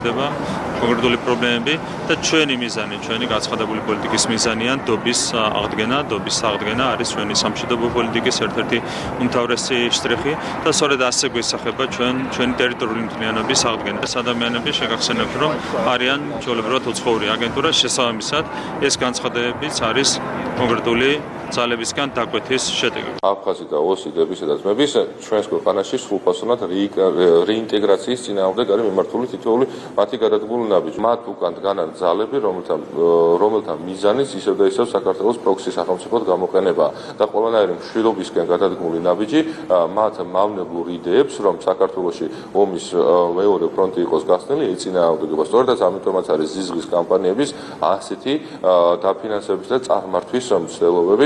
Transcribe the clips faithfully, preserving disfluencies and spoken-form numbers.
კონკრეტული პრობლემები და ჩვენი მიზანი, ჩვენი გაცხადებული პოლიტიკის მიზანია დობის აღდგენა, დობის აღდგენა არის ჩვენი სამშვიდობო პოლიტიკის ერთ-ერთი უმთავრესი შტრიხი და სწორედ ასე გვესახება ჩვენ ჩვენი ტერიტორიული მთლიანობის აღდგენა. ეს ადამიანები შეგახსენებთ, რომ არიან ჩვეულებრივად უცხოური აგენტურა, შესაბამისად ეს განცხადებებიც არის კონკრეტული ძალებისგან დაკვეთის შედეგი. აფხაზი და ოსი დებისედაც მების ჩვენს ქვეყანაში სრულფასოვნად რეინტეგრაციის წინააღმდეგ არის მიმართული თითოეული მათი გადადგმული ნაბიჯი. მათ უკან დგანან ძალები, რომელთა რომელთა მიზანიც ისევ და ისევ საქართველოს პროქსი სახელმწიფოდ გამოყენება და ყველანაირი მშვიდობისკენ გადადგმული ნაბიჯი მათ მავნებლურ იდეებს, რომ საქართველოში ომის მეორე ფრონტი იყოს გახსნილი, ეწინააღმდეგება. სწორედაც ამიტომაც არის ზიზღის კამპანიების ასეთი დაფინანსების და წარმართვის მცდელობები.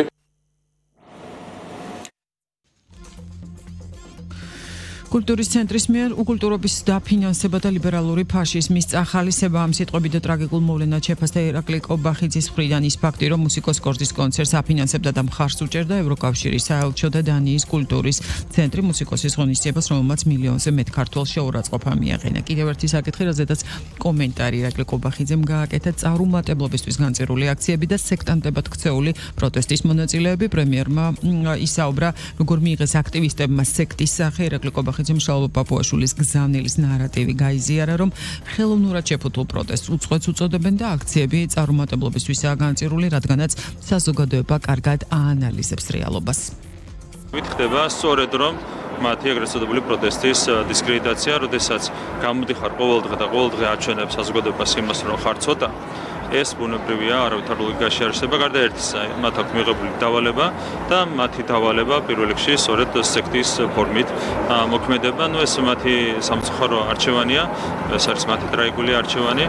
კულტურის ცენტრის მიერ უკულტურობის დაფინანსება და ლიბერალური ფაშიზმის წახალისება ამ სიტყვებით და ტრაგიკულ მოვლენად შეფასდა ირაკლი კობახიძის მხრიდან ის ფაქტი, რომ მუსიკოს კორტის კონცერტს აფინანსებდა და მხარს უჭერდა ევროკავშირის საელჩო და დანიის კულტურის ცენტრი მუსიკოსის ღონისძიებას, რომელმაც მილიონზე მეტ ქართველ შეურაცხყოფა მიაყენა. კიდევ ერთი საკითხი, რაზედაც კომენტარი ირაკლი კობახიძემ გააკეთა წარუმატებლობისთვის განწირული აქციები და სექტანტებად ქცეული პროტესტის მონაწილეები. პრემიერმა ისაუბრა, როგორ მიიღეს აქტივისტებმა სექტის სახე. ირაკლი კობახიძე მშრალ პაპუაშვილის გზავნილის ნარატივი გაიზიარა, რომ ხელოვნურად შეფუთულ პროტესტს უწყვეტს უწოდებენ და აქციები წარუმატებლობისთვისაა განწირული, რადგანაც საზოგადოება კარგად აანალიზებს რეალობას. ვითხრება სწორედ რომ მათი ეგრეთ წოდებული პროტესტის დისკრედიტაცია, როდესაც გამოდიხარ ყოველდღე და ყოველდღე აჩვენებს საზოგადოებას იმას, რომ ხარ ცოტა. ეს ბუნებრივია, არავითარ ლოგიკაში არ არსება, გარდა ერთისა, მათ აქვს მიღებული დავალება და მათი დავალება პირველ რიგში სწორედ სექტის ფორმით მოქმედება. ნუ ეს მათი სამწუხარო არჩევანია, ეს არის მათი ტრაგიკული არჩევანი.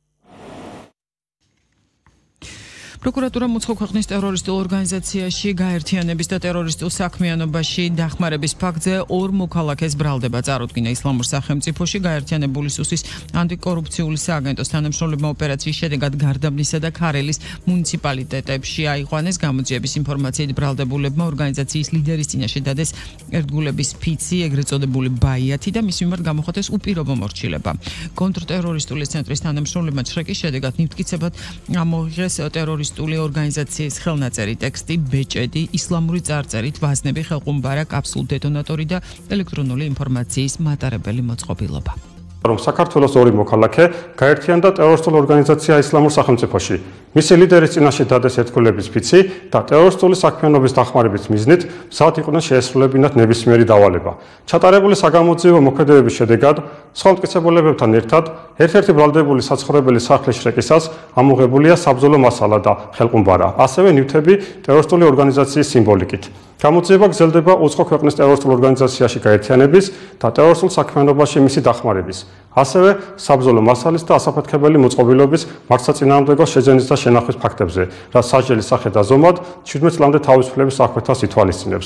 პროკურატურამ უცხო ქვეყნის ტერორისტულ ორგანიზაციაში გაერთიანების და ტერორისტულ საქმიანობაში დახმარების ფაქტზე ორ მოქალაქეს ბრალდება წარუდგინა ისლამურ სახელმწიფოში. გაერთიანებული სუსის ანტიკორუფციული სააგენტოს თანამშრომლებმა ოპერაციის შედეგად გარდაბნისა და ქარელის მუნიციპალიტეტებში აიყვანეს. გამოძიების ინფორმაციით ბრალდებულებმა ორგანიზაციის ლიდერის წინაშე დადეს ერთგულების ფიცი, ეგრეთ წოდებული ბაიათი და მის მიმართ გამოხატეს უპირობო მორჩილება. კონტრტერორისტული ცენტრის თანამშრომლებმა ჩრეკის შედეგად მიფტკიცებად ამოიღეს ტერორისტული ორგანიზაციის ხელნაწერი ტექსტი, ბეჭედი, ისლამური წარწერით ვაზნები, ხელყუმბარა, კაფსულ დეტონატორი და ელექტრონული ინფორმაციის მატარებელი მოწყობილობა. რომ საქართველოს ორი მოქალაქე გაერთიანდა ტერორისტულ ორგანიზაცია ისლამურ სახელმწიფოში. მისი ლიდერის წინაშე დადეს ერთგულების ფიცი და ტერორისტული საქმიანობის დახმარების მიზნით მზად იყვნენ შეესრულებინათ ნებისმიერი დავალება. ჩატარებული საგამოძიებო მოქმედებების შედეგად სხვა მტკიცებულებებთან ერთად ერთ-ერთი ბრალდებული საცხოვრებელი სახლის შრეკისას ამოღებულია საბრძოლო მასალა და ხელყუმბარა, ასევე ნივთები ტერორისტული ორგანიზაციის სიმბოლიკით. გამოძიება გრძელდება უცხო ქვეყნის ტერორისტულ ორგანიზაციაში გაერთიანების და ტერორისტულ საქმიანობაში მისი დახმარების, ასევე საბრძოლო მასალის და ასაფეთქებელი მოწყობილობის მართლსაწინააღმდეგო შეძენის და შენახვის ფაქტებზე, რაც სასჯელის სახე და ზომად შვიდმეტ წლამდე თავისუფლების აღკვეთას ითვალისწინებს.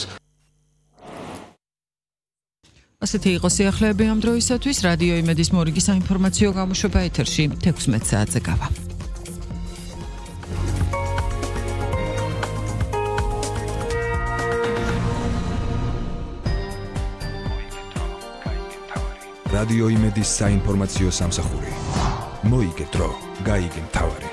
ასეთი იყო სიახლეები ამ დროისათვის. რადიო იმედის მორიგი საინფორმაციო გამოშვება ეთერში თექვსმეტ საათზე გავა. რადიო იმედის საინფორმაციო სამსახური. მოიგე დრო, გაიგე მთავარი.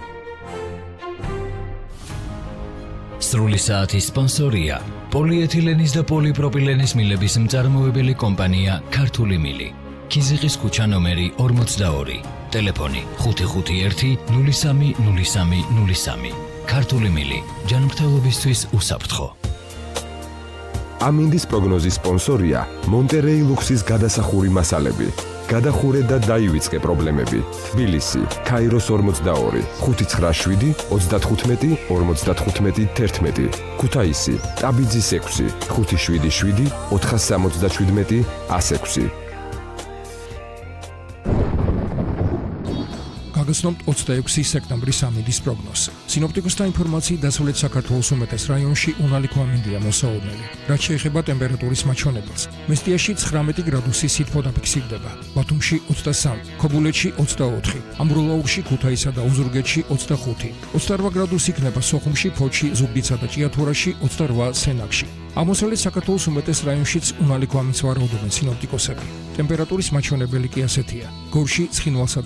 სრული საათის სპონსორია პოლიეთილენის და პოლიპროპილენის მილების მწარმოებელი კომპანია ქართული მილი. ქიზიყის ქუჩა ნომერი ორმოცდაორი. ტელეფონი ხუთი ხუთი ერთი ნული სამი ნული სამი ნული სამი. ქართული მილი. ჯანმრთელობისთვის უსაფრთხო. ამინდის პროგნოზის სპონსორია მონტერეი ლუქსის გადასახური მასალები. გადახურე და დაივიწყე პრობლემები. თბილისი, ქაიროს ორმოცდაორი, ხუთი ცხრა შვიდი ოცდათხუთმეტი ორმოცდათხუთმეტი თერთმეტი. ქუთაისი, ტაბიძის ექვსი, ხუთი შვიდი შვიდი ოთხასამოცდაშვიდმეტი ასექვსი. დაგაცნობთ ოცდაექვსი სექტემბრის ამინდის პროგნოზს. სინოპტიკოსთა ინფორმაციით დასავლეთ საქართველოს უმეტეს რაიონში უნალიქო ამინდია მოსაოდნელი. რაც შეეხება ტემპერატურის მაჩვენებელს, მესტიაში ცხრამეტი გრადუსი სითბო დაფიქსირდება, ბათუმში ოცდასამი, ქობულეთში ოცდაოთხი, ამბროლაურში, ქუთაისსა და ოზურგეთში ოცდახუთი, ოცდარვა გრადუსი იქნება სოხუმში, ფოთში, ზუგდიდსა და ჭიათურაში, ოცდარვა სენაკში. აღმოსავლეთ საქართველოს უმეტეს რაიონშიც უნალიქო ამინდს ვარაუდობენ სინოპტიკოსები. ტემპერატურის მაჩვენებელი კი ასეთია: გორში, ცხინვალსა